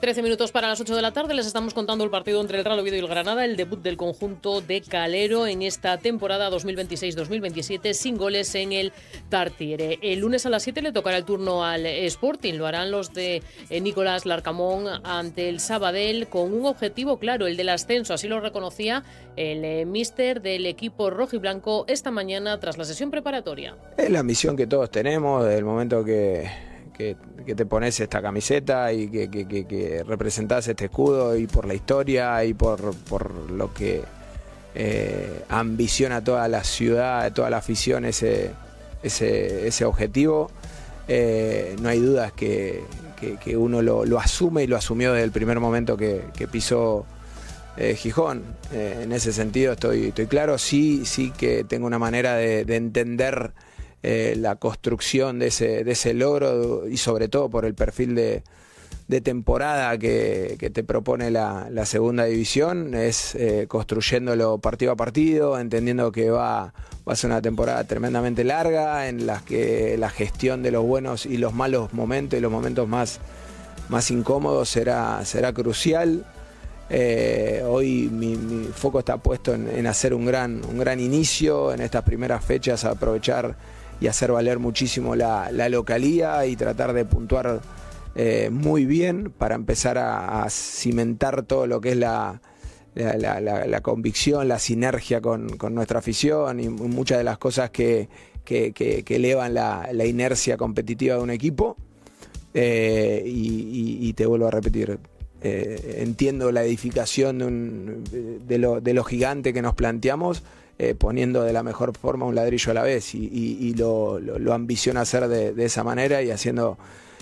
13 minutos para las 8 de la tarde. Les estamos contando el partido entre el Real Oviedo y el Granada, el debut del conjunto de Calero en esta temporada 2026-2027, sin goles en el Tartiere. El lunes a las 7 le tocará el turno al Sporting. Lo harán los de Nicolás Larcamón ante el Sabadell con un objetivo claro, el del ascenso. Así lo reconocía el míster del equipo rojiblanco esta mañana tras la sesión preparatoria. Es la ambición que todos tenemos desde el momento que te pones esta camiseta y que representás este escudo, y por la historia y por lo que ambiciona toda la ciudad, toda la afición ese objetivo. No hay dudas que uno lo asume, y lo asumió desde el primer momento que pisó Gijón. En ese sentido estoy claro. Sí que tengo una manera de entender la construcción de ese logro, y sobre todo por el perfil de temporada que te propone la segunda división. Es construyéndolo partido a partido, entendiendo que va a ser una temporada tremendamente larga, en la que la gestión de los buenos y los malos momentos, y los momentos más incómodos, será crucial. Hoy mi foco está puesto en hacer un gran inicio en estas primeras fechas, aprovechar y hacer valer muchísimo la localía y tratar de puntuar muy bien para empezar a cimentar todo lo que es la convicción, la sinergia con nuestra afición, y muchas de las cosas que elevan la inercia competitiva de un equipo. Y te vuelvo a repetir, entiendo la edificación de lo gigante que nos planteamos, poniendo de la mejor forma un ladrillo a la vez, y lo ambiciona hacer de esa manera, y haciendo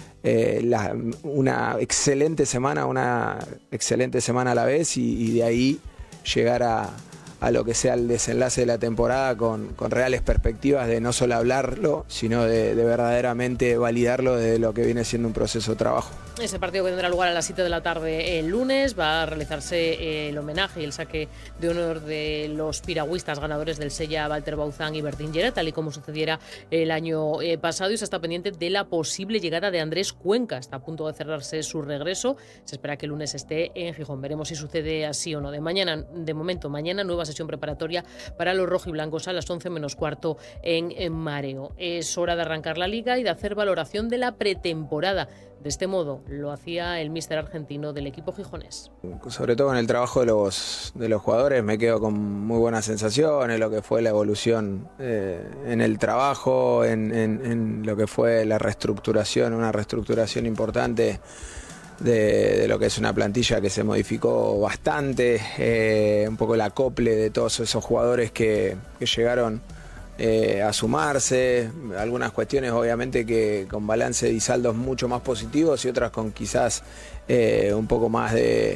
una excelente semana a la vez, y de ahí llegar a lo que sea el desenlace de la temporada con reales perspectivas de no solo hablarlo, sino de verdaderamente validarlo desde lo que viene siendo un proceso de trabajo. Ese partido que tendrá lugar a las 7 de la tarde el lunes va a realizarse el homenaje y el saque de honor de los piragüistas ganadores del Sella, Walter Bauzán y Bertín Llera, tal y como sucediera el año pasado, y se está pendiente de la posible llegada de Andrés Cuenca. Está a punto de cerrarse su regreso. Se espera que el lunes esté en Gijón. Veremos si sucede así o no. De momento, mañana nueva sesión preparatoria para los rojiblancos a las 11 menos cuarto en Mareo. Es hora de arrancar la liga y de hacer valoración de la pretemporada. De este modo lo hacía el míster argentino del equipo gijonés. Sobre todo en el trabajo de los jugadores me quedo con muy buenas sensaciones, lo que fue la evolución en el trabajo, en lo que fue la reestructuración, una reestructuración importante de lo que es una plantilla que se modificó bastante, un poco el acople de todos esos jugadores que llegaron a sumarse, algunas cuestiones obviamente que con balance y saldos mucho más positivos, y otras con quizás un poco más de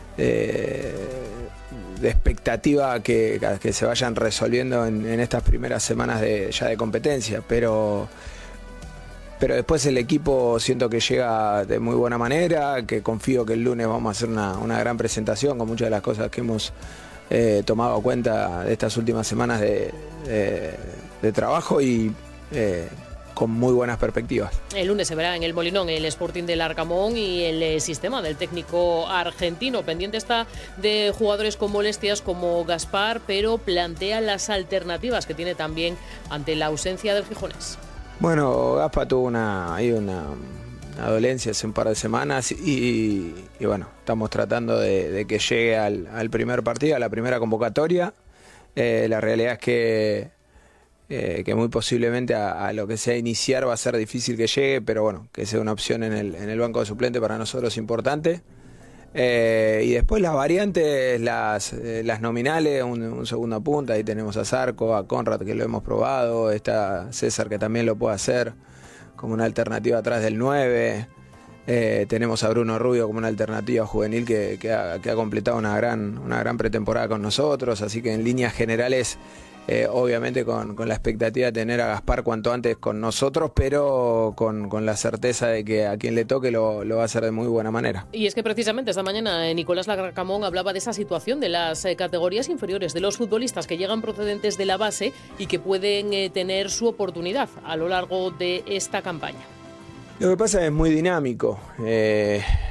expectativa que se vayan resolviendo en estas primeras semanas ya de competencia, pero después el equipo siento que llega de muy buena manera, que confío que el lunes vamos a hacer una gran presentación con muchas de las cosas que hemos tomado cuenta de estas últimas semanas de trabajo, y con muy buenas perspectivas. El lunes se verá en el Molinón el Sporting del Arcamón y el sistema del técnico argentino. Pendiente está de jugadores con molestias como Gaspar, pero plantea las alternativas que tiene también ante la ausencia del gijonés. Bueno, Gaspar tuvo una dolencia hace un par de semanas, y bueno, estamos tratando de que llegue al primer partido, a la primera convocatoria. La realidad es que muy posiblemente a lo que sea iniciar va a ser difícil que llegue, pero bueno, que sea una opción en el banco de suplente para nosotros es importante. Y después las variantes, las nominales, un segundo punta, ahí tenemos a Zarco, a Conrad, que lo hemos probado, está César, que también lo puede hacer como una alternativa atrás del 9. Tenemos a Bruno Rubio como una alternativa juvenil que ha completado una gran pretemporada con nosotros, así que en líneas generales, obviamente con la expectativa de tener a Gaspar cuanto antes con nosotros, pero con la certeza de que a quien le toque lo va a hacer de muy buena manera. Y es que precisamente esta mañana Nicolás Larcamón hablaba de esa situación de las categorías inferiores, de los futbolistas que llegan procedentes de la base y que pueden tener su oportunidad a lo largo de esta campaña. Lo que pasa es muy dinámico.